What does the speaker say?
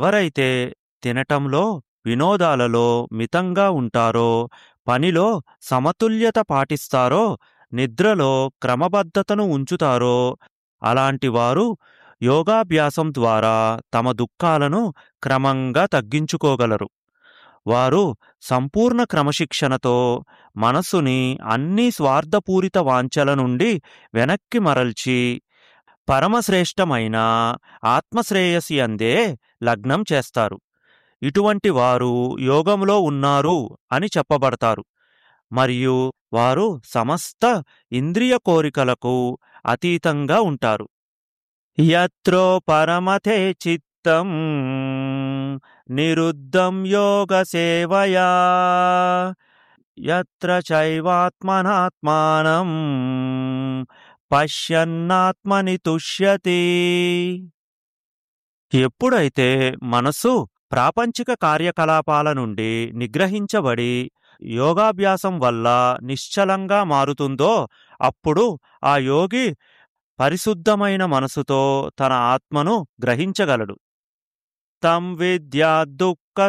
ఎవరైతే తినటంలో, వినోదాలలో మితంగా ఉంటారో, పనిలో సమతుల్యత పాటిస్తారో, నిద్రలో క్రమబద్ధతను ఉంచుతారో, అలాంటి వారు యోగాభ్యాసం ద్వారా తమ దుఃఖాలను క్రమంగా తగ్గించుకోగలరు. వారు సంపూర్ణ క్రమశిక్షణతో మనస్సుని అన్ని స్వార్థపూరిత వాంఛల నుండి వెనక్కి మరల్చి పరమశ్రేష్టమైన ఆత్మశ్రేయసి అందే లగ్నం చేస్తారు. ఇటువంటి వారు యోగంలో ఉన్నారు అని చెప్పబడతారు. మరియు వారు సమస్త ఇంద్రియ కోరికలకు అతీతంగా ఉంటారు. యత్రో పరమతే చిత్తం నిరుద్ధం యోగ సేవయా యత్ర చైవాత్మనాత్మానం పశ్యన్నాత్మని తుష్యతి. ఎప్పుడైతే మనస్సు ప్రాపంచిక కార్యకలాపాల నుండి నిగ్రహించబడి యోగాభ్యాసం వల్ల నిశ్చలంగా మారుతుందో అప్పుడు ఆ యోగి పరిశుద్ధమైన మనసుతో తన ఆత్మను గ్రహించగలడు. తం విద్యా దుఃఖ